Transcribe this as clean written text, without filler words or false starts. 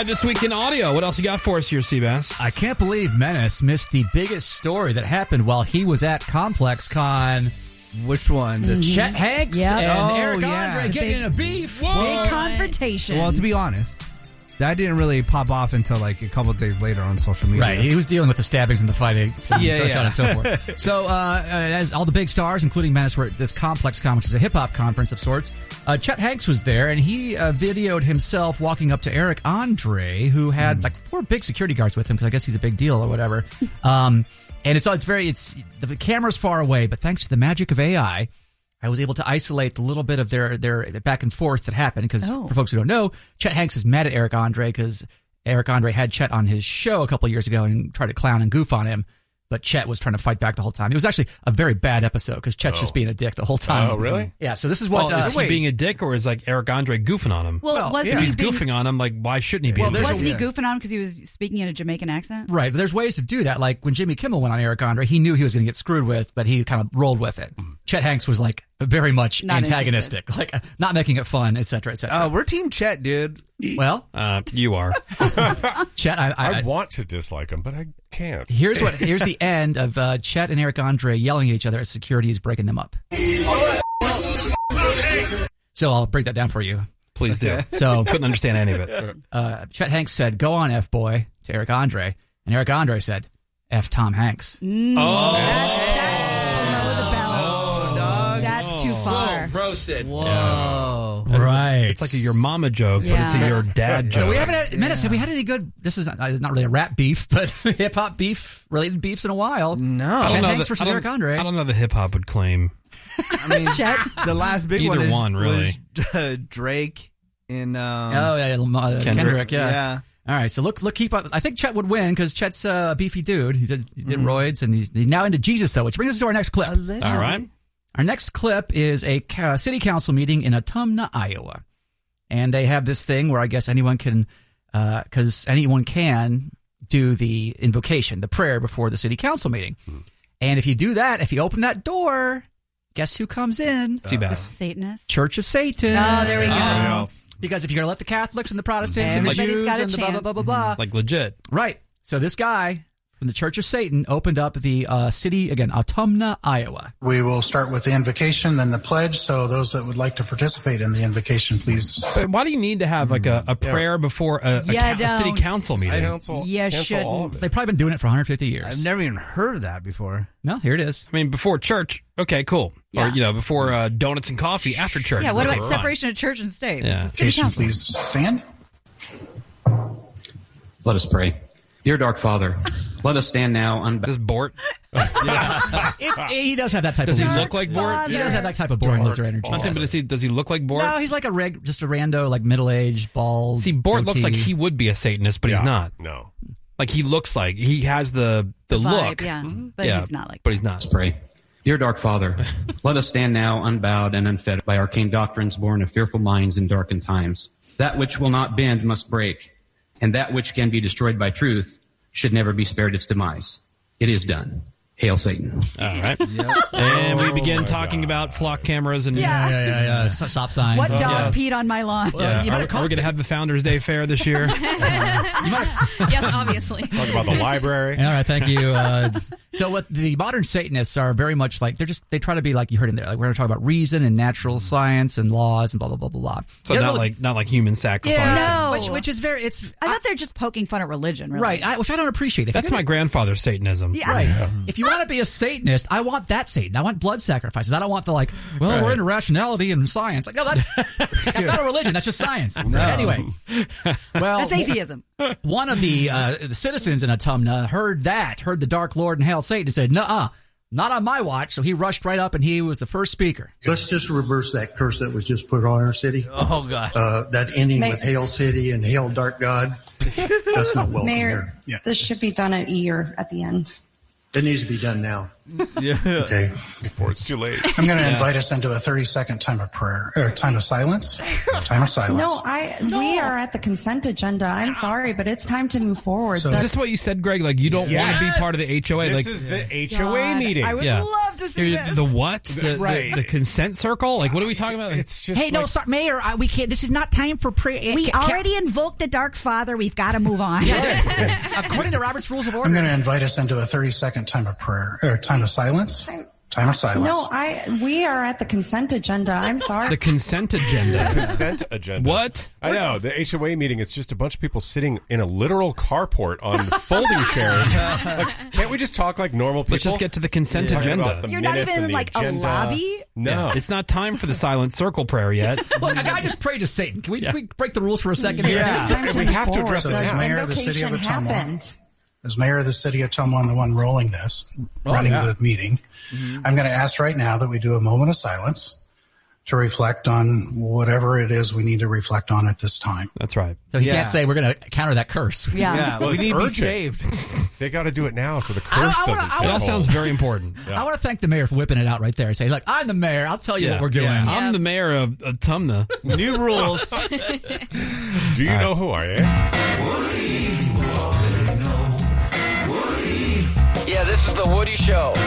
right, this week in audio, what else you got for us here, Seabass? I can't believe Menace missed the biggest story that happened while he was at Complex Con. Which one? Chet Hanks and Eric yeah. Andre getting in a beef. Big confrontation. Well, to be honest, that didn't really pop off until like a couple of days later on social media. Right, he was dealing with the stabbings and the fighting, so on and so forth. So, as all the big stars, including Menace, were at this Complex Con, which is a hip-hop conference of sorts. Chet Hanks was there, and he videoed himself walking up to Eric Andre, who had like 4 big security guards with him, because I guess he's a big deal or whatever. And the camera's far away, but thanks to the magic of AI, I was able to isolate the little bit of their back and forth that happened. Because for folks who don't know, Chet Hanks is mad at Eric Andre because Eric Andre had Chet on his show a couple years ago and tried to clown and goof on him. But Chet was trying to fight back the whole time. It was actually a very bad episode because Chet's just being a dick the whole time. Oh, really? Yeah, so this is what... is he being a dick, or is like Eric Andre goofing on him? Well, if he's goofing on him, like, why shouldn't he be? Wasn't he goofing on him because he was speaking in a Jamaican accent? Right, but there's ways to do that. Like when Jimmy Kimmel went on Eric Andre, he knew he was going to get screwed with, but he kind of rolled with it. Chet Hanks was like very much Not antagonistic, like not making it fun, et cetera, et cetera. We're Team Chet, dude. Well, you are. Chet, I want to dislike him, but I can't. Here's the end of Chet and Eric Andre yelling at each other as security is breaking them up. So I'll break that down for you. Please do. So couldn't understand any of it. Chet Hanks said, "Go on, F-boy," to Eric Andre, and Eric Andre said, "F Tom Hanks." That's below the belt. Dog. That's too far. Roasted. Whoa. Right. It's like a your mama joke, but it's a your dad joke. So we haven't had, Menace, have we had any good, this is not really a rap beef, but hip-hop beef, related beefs in a while. No. Chet Hanks versus Eric Andre. I don't know the hip-hop would claim. I mean, Chet? the last big Either one really. was Drake in Kendrick, yeah. Yeah. All right, so keep up. I think Chet would win because Chet's a beefy dude. He did roids, and he's now into Jesus, though, which brings us to our next clip. Allegedly. All right. Our next clip is a city council meeting in Autumna, Iowa. And they have this thing where I guess anyone can do the invocation, the prayer before the city council meeting. And if you do that, if you open that door, guess who comes in? Satanist. Church of Satan. Oh, there we go. Because if you're going to let the Catholics and the Protestants and the Everybody's Jews got a and the blah, blah, blah, blah, blah. Like legit. Right. So this guy from the Church of Satan opened up the city, again, Autumna, Iowa. We will start with the invocation, then the pledge. So those that would like to participate in the invocation, please. But why do you need to have like a prayer before a city council meeting? Cancel all of it. They've probably been doing it for 150 years. I've never even heard of that before. No, here it is. I mean, before church, okay, cool. Yeah. Or, before donuts and coffee after church. Yeah, what about Fine. separation of church and state? Yeah. It's the city council. Please stand. Let us pray. Dear Dark Father, let us stand now. This Bort? He does have that type Does of he look like Bort? He does have that type of boring loser energy. I'm saying, but does he look like Bort? No, he's like just a rando, like middle-aged, bald. See, Bort looks like goatee. he would be a Satanist, but he's not. No. Like he looks like he has the Vibe, look. yeah. But he's not like But he's not. Let's pray. Dear Dark Father, let us stand now unbowed and unfed by arcane doctrines born of fearful minds in darkened times. That which will not bend must break, and that which can be destroyed by truth should never be spared its demise. It is done. Hail Satan. All right. And we begin talking about flock cameras and Yeah. Stop signs. what dog peed on my lawn? Are we going to have the Founders Day Fair this year? Yes, obviously. Talk about the library. All right, thank you. So what the modern Satanists are very much like, they try to be like, you heard in there, like we're going to talk about reason and natural science and laws and blah, blah, blah, blah, blah. So not like human sacrifice. Yeah, no. Which is very, I thought they're just poking fun at religion, really. right, which I don't appreciate. If That's my grandfather's Satanism. Yeah. Right. If you want to be a Satanist, I want that Satan. I want blood sacrifices. I don't want the we're into rationality and science. Like, no, that's not a religion. That's just science. Anyway, well, That's atheism. one of the citizens in Autumna heard the Dark Lord and Hail Satan and said, "Nuh-uh, not on my watch." So he rushed right up and he was the first speaker. Let's just reverse that curse that was just put on our city. Oh, God. That ending with Hail City and Hail Dark God. That's not welcome Mayor, here. Yeah. this should be done at E or at the end. It needs to be done now. Yeah. Okay. Before it's too late. I'm going to invite us into a 30-second time of prayer, or time of silence. Time of silence. We are at the consent agenda. I'm sorry, but it's time to move forward. So, is this what you said, Greg? Like, you don't want to be part of the HOA? This is the HOA meeting. I would love to see this. The what? The consent circle? Like, what are we talking about? It's just hey, no, sorry, Mayor, we can't. This is not time for prayer. We already invoked the Dark Father. We've got to move on. According to Robert's Rules of Order. I'm going to invite us into a 30-second time of prayer, or time of silence. Time of silence. We are at the consent agenda. I'm sorry. The consent agenda. Consent agenda. What? I know. The HOA meeting is just a bunch of people sitting in a literal carport on folding chairs. Like, can't we just talk like normal people? Let's just get to the consent agenda. You're not even in like a lobby? No. It's not time for the silent circle prayer yet. Look, a guy just prayed to Satan. Can we break the rules for a second here? We have to address it as now. mayor of the city of Ottumwa, I'm the one running the meeting. Mm-hmm. I'm going to ask right now that we do a moment of silence to reflect on whatever it is we need to reflect on at this time. That's right. So he can't say we're going to counter that curse. Yeah. Well, we need to be saved. They got to do it now so the curse doesn't take That hold. sounds very important. I want to thank the mayor for whipping it out right there. Say, look, I'm the mayor. I'll tell you what we're doing. Yeah. I'm the mayor of Tumna. New rules. Do you know who I am? Yeah, this is the Woody Show.